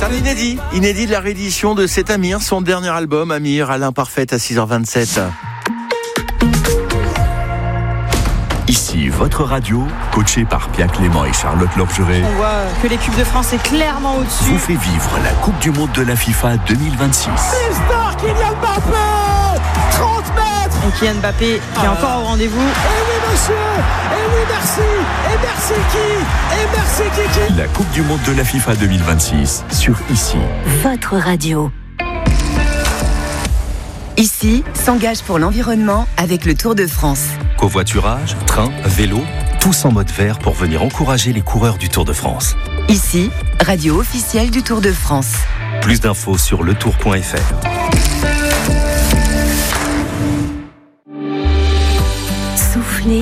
C'est un inédit de la réédition de cet Amir, son dernier album, Amir à l'imparfaite à 6h27. Ici, votre radio, coachée par Pierre Clément et Charlotte Lorgeret. On voit que l'équipe de France est clairement au-dessus. Vous fait vivre la Coupe du Monde de la FIFA 2026. L'histoire, Kylian Mbappé 30 mètres. Et Kylian Mbappé qui est encore au rendez-vous. Et oui monsieur, et oui merci. Et merci qui. Et merci Kiki. La Coupe du Monde de la FIFA 2026 sur Ici. Votre radio. Ici s'engage pour l'environnement avec le Tour de France. Covoiturage, train, vélo, tous en mode vert pour venir encourager les coureurs du Tour de France. Ici, radio officielle du Tour de France. Plus d'infos sur letour.fr. Soufflez,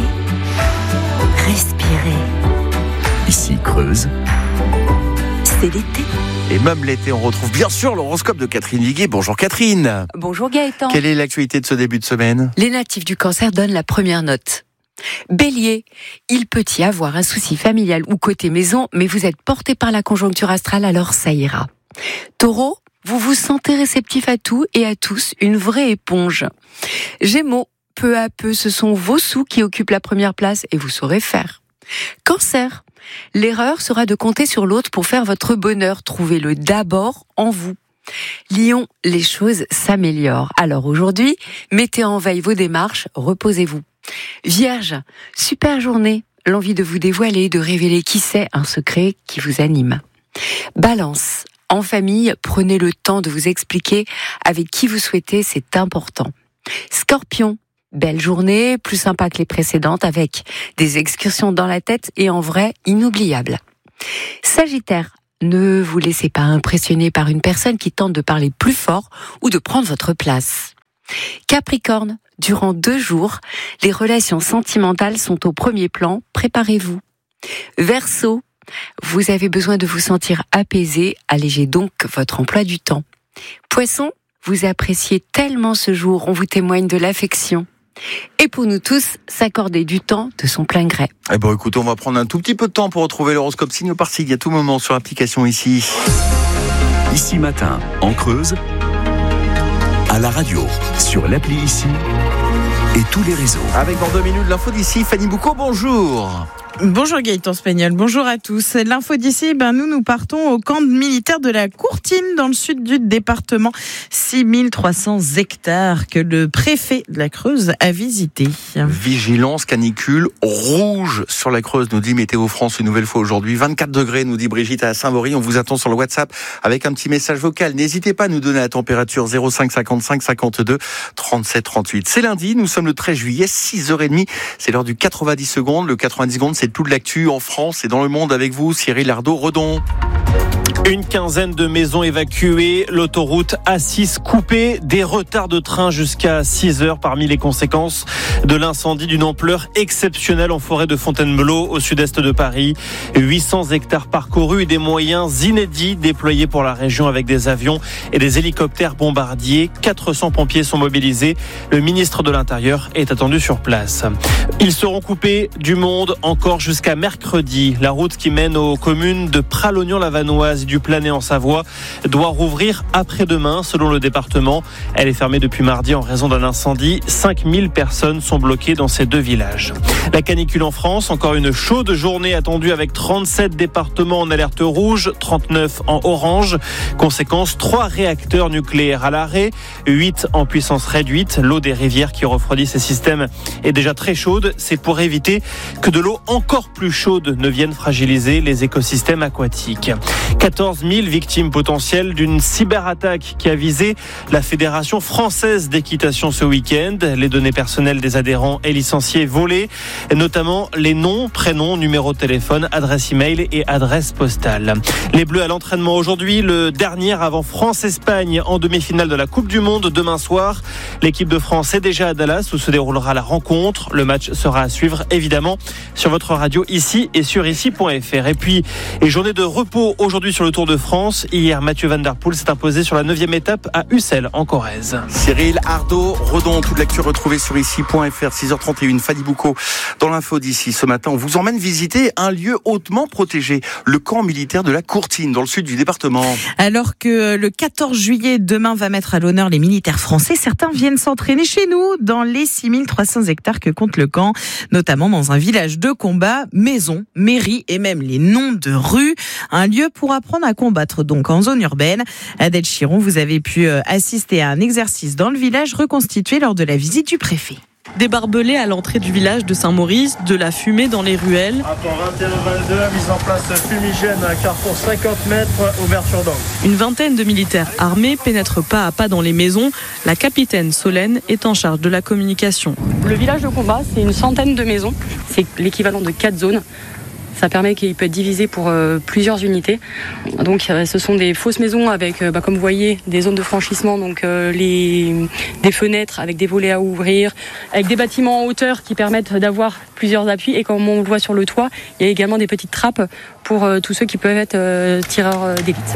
respirez. Ici Creuse. C'est l'été. Et même l'été, on retrouve bien sûr l'horoscope de Catherine Viguier. Bonjour Catherine. Bonjour Gaëtan. Quelle est l'actualité de ce début de semaine ? Les natifs du Cancer donnent la première note. Bélier, il peut y avoir un souci familial ou côté maison, mais vous êtes porté par la conjoncture astrale, alors ça ira. Taureau, vous vous sentez réceptif à tout et à tous, une vraie éponge. Gémeaux, peu à peu, ce sont vos sous qui occupent la première place et vous saurez faire. Cancer, l'erreur sera de compter sur l'autre pour faire votre bonheur. Trouvez-le d'abord en vous. Lion, les choses s'améliorent. Alors aujourd'hui, mettez en veille vos démarches, reposez-vous. Vierge, super journée. L'envie de vous dévoiler, de révéler qui c'est, un secret qui vous anime. Balance, en famille, prenez le temps de vous expliquer avec qui vous souhaitez, c'est important. Scorpion, belle journée, plus sympa que les précédentes, avec des excursions dans la tête et en vrai inoubliables. Sagittaire, ne vous laissez pas impressionner par une personne qui tente de parler plus fort ou de prendre votre place. Capricorne, durant 2 jours, les relations sentimentales sont au premier plan, préparez-vous. Verseau, vous avez besoin de vous sentir apaisé, allégez donc votre emploi du temps. Poisson, vous appréciez tellement ce jour, on vous témoigne de l'affection. Et pour nous tous, s'accorder du temps de son plein gré. Eh bon, écoutez, on va prendre un tout petit peu de temps pour retrouver l'horoscope signe par signe à tout moment sur l'application Ici. Ici matin, en Creuse, à la radio, sur l'appli Ici et tous les réseaux. Avec dans 2 minutes l'info d'ici, Fanny Boucaud, bonjour. Bonjour Gaëtan Spagnol, bonjour à tous. L'info d'ici, nous partons au camp militaire de la Courtine dans le sud du département. 6300 hectares que le préfet de la Creuse a visité. Vigilance canicule rouge sur la Creuse, nous dit Météo France une nouvelle fois aujourd'hui. 24 degrés, nous dit Brigitte à Saint-Vaury. On vous attend sur le WhatsApp avec un petit message vocal. N'hésitez pas à nous donner la température 05 55 52 37 38. C'est lundi, nous sommes le 13 juillet, 6h30. C'est l'heure du 90 secondes. Le 90 secondes, c'est tout de l'actu en France et dans le monde avec vous, Cyril Ardo-Redon. Une quinzaine de maisons évacuées, l'autoroute A6 coupée, des retards de train jusqu'à 6 heures parmi les conséquences de l'incendie d'une ampleur exceptionnelle en forêt de Fontainebleau au sud-est de Paris. 800 hectares parcourus et des moyens inédits déployés pour la région avec des avions et des hélicoptères bombardiers. 400 pompiers sont mobilisés. Le ministre de l'Intérieur est attendu sur place. Ils seront coupés du monde encore jusqu'à mercredi. La route qui mène aux communes de Pralognan-la-Vanoise du Planet en Savoie doit rouvrir après-demain selon le département. Elle est fermée depuis mardi en raison d'un incendie. 5000 personnes sont bloquées dans ces 2 villages. La canicule en France, encore une chaude journée attendue avec 37 départements en alerte rouge, 39 en orange. Conséquence, 3 réacteurs nucléaires à l'arrêt, 8 en puissance réduite. L'eau des rivières qui refroidit ces systèmes est déjà très chaude. C'est pour éviter que de l'eau encore plus chaude ne vienne fragiliser les écosystèmes aquatiques. 14 000 victimes potentielles d'une cyberattaque qui a visé la Fédération française d'équitation ce week-end. Les données personnelles des adhérents et licenciés volées, notamment les noms, prénoms, numéros de téléphone, adresse email et adresse postale. Les Bleus à l'entraînement aujourd'hui, le dernier avant France-Espagne en demi-finale de la Coupe du Monde demain soir. L'équipe de France est déjà à Dallas où se déroulera la rencontre. Le match sera à suivre évidemment sur votre radio Ici et sur ici.fr. Et puis, journée de repos aujourd'hui sur le Tour de France. Hier, Mathieu Van Der Poel s'est imposé sur la 9e étape à Ussel, en Corrèze. Cyril Ardo, Redon, toute l'actu retrouvée sur ici.fr, 6h31, Fadi Boucaud. Dans l'info d'ici, ce matin, on vous emmène visiter un lieu hautement protégé, le camp militaire de la Courtine, dans le sud du département. Alors que le 14 juillet, demain, va mettre à l'honneur les militaires français, certains viennent s'entraîner chez nous, dans les 6300 hectares que compte le camp, notamment dans un village de combat, maison, mairie et même les noms de rues. Un lieu pour apprendre à combattre donc en zone urbaine. Adèle Chiron, vous avez pu assister à un exercice dans le village reconstitué lors de la visite du préfet. Des barbelés à l'entrée du village de Saint-Maurice, de la fumée dans les ruelles. Rapport 21-22, mise en place fumigène à carrefour 50 mètres, ouverture d'angle. Une vingtaine de militaires armés pénètrent pas à pas dans les maisons. La capitaine Solène est en charge de la communication. Le village de combat, c'est une centaine de maisons. C'est l'équivalent de 4 zones. Ça permet qu'il peut être divisé pour plusieurs unités. Donc ce sont des fausses maisons avec, comme vous voyez, des zones de franchissement, donc des fenêtres avec des volets à ouvrir, avec des bâtiments en hauteur qui permettent d'avoir plusieurs appuis. Et comme on le voit sur le toit, il y a également des petites trappes pour tous ceux qui peuvent être tireurs d'élite.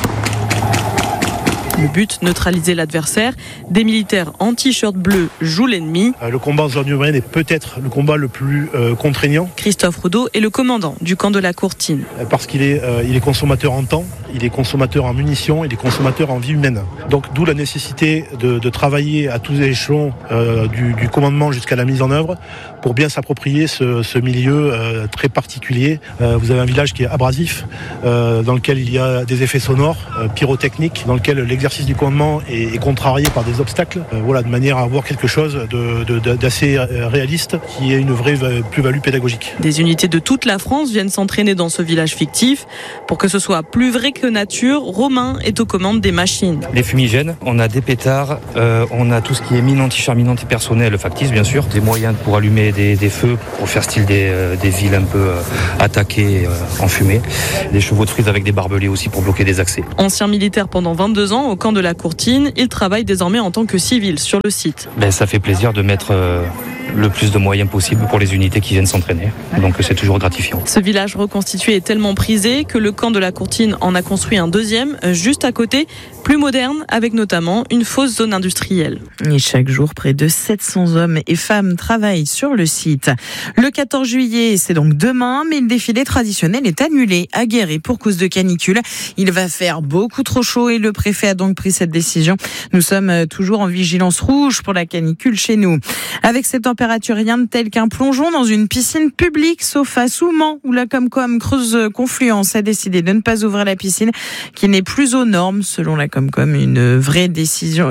Le but, neutraliser l'adversaire. Des militaires en t-shirt bleu jouent l'ennemi. Le combat en zone urbaine est peut-être le combat le plus contraignant. Christophe Roudot est le commandant du camp de la Courtine. Parce qu'il est consommateur en temps, il est consommateur en munitions, il est consommateur en vie humaine. Donc d'où la nécessité de travailler à tous les échelons du commandement jusqu'à la mise en œuvre pour bien s'approprier ce milieu très particulier. Vous avez un village qui est abrasif, dans lequel il y a des effets sonores, pyrotechniques, dans lequel l'exercice du commandement est contrarié par des obstacles, de manière à avoir quelque chose d'assez réaliste qui ait une vraie plus-value pédagogique. Des unités de toute la France viennent s'entraîner dans ce village fictif. Pour que ce soit plus vrai que nature, Romain est aux commandes des machines. Les fumigènes, on a des pétards, on a tout ce qui est mine anti-char, antipersonnel, factice bien sûr, des moyens pour allumer des feux, pour faire style des villes un peu attaquées en fumée, des chevaux de frise avec des barbelés aussi pour bloquer des accès. Ancien militaire pendant 22 ans au camp de la Courtine, il travaille désormais en tant que civil sur le site. Ça fait plaisir de mettre le plus de moyens possible pour les unités qui viennent s'entraîner. Donc c'est toujours gratifiant. Ce village reconstitué est tellement prisé que le camp de la Courtine en a construit un deuxième juste à côté, plus moderne, avec notamment une fausse zone industrielle. Et chaque jour, près de 700 hommes et femmes travaillent sur le site. Le 14 juillet, c'est donc demain, mais le défilé traditionnel est annulé à Guéret pour cause de canicule. Il va faire beaucoup trop chaud et le préfet a donc pris cette décision. Nous sommes toujours en vigilance rouge pour la canicule chez nous. Avec ces températures, rien de tel qu'un plongeon dans une piscine publique, sauf à Souman, où la Comcom Creuse Confluence a décidé de ne pas ouvrir la piscine, qui n'est plus aux normes, selon la Comcom. Une vraie déception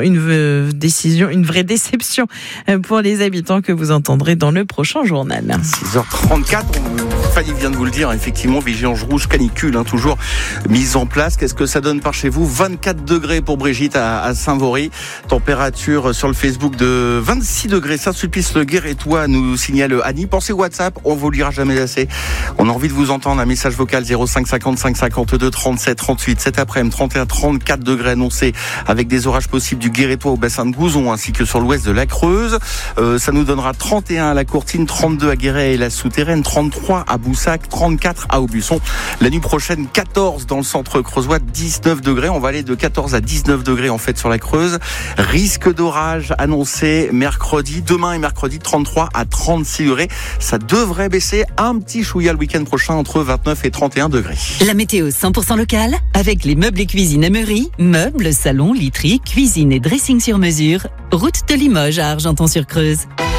pour les habitants que vous entendrez dans le prochain journal. 6h34, Fanny vient de vous le dire, effectivement, vigilance rouge, canicule, toujours mise en place. Qu'est-ce que ça donne par chez vous? 24 degrés pour Brigitte à Saint-Vaury. Température sur le Facebook de 26 degrés. Saint-Sulpice-le-Guérétois, nous signale Annie. Pensez WhatsApp, on vous lira jamais assez. On a envie de vous entendre. Un message vocal 05 55 52 37 38. Cet après-midi, 31-34 degrés annoncés avec des orages possibles du Guérétois au bassin de Gouzon ainsi que sur l'ouest de la Creuse. Ça nous donnera 31 à la Courtine, 32 à Guéret et la Souterraine, 33 à Boussac, 34 à Aubusson. La nuit prochaine, 14 dans le centre creusois, 19 degrés. On va aller de 14 à 19 degrés en fait sur la Creuse. Risque d'orage annoncé mercredi, demain et mercredi, 33 à 36 degrés. Ça devrait baisser un petit chouïa le week-end prochain entre 29 et 31 degrés. La météo 100% locale avec les meubles et cuisine Emery, meubles, salons, literie, cuisine et dressing sur mesure. Route de Limoges à Argenton-sur-Creuse.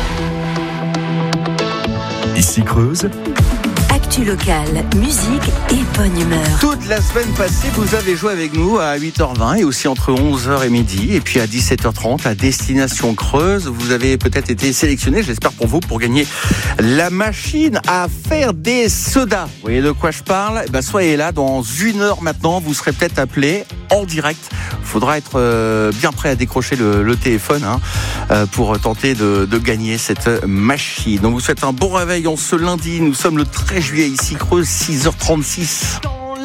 Ici Creuse. Actu locale, musique et bonne humeur. Toute la semaine passée, vous avez joué avec nous à 8h20 et aussi entre 11h et midi. Et puis à 17h30, à Destination Creuse, vous avez peut-être été sélectionné, j'espère pour vous, pour gagner la machine à faire des sodas. Vous voyez de quoi je parle? Soyez là, dans 1 heure maintenant, vous serez peut-être appelé en direct. Il faudra être bien prêt à décrocher le téléphone pour tenter de gagner cette machine. Donc vous souhaite un bon réveil en ce lundi. Nous sommes le 13 juillet, ici Creuse, 6h36.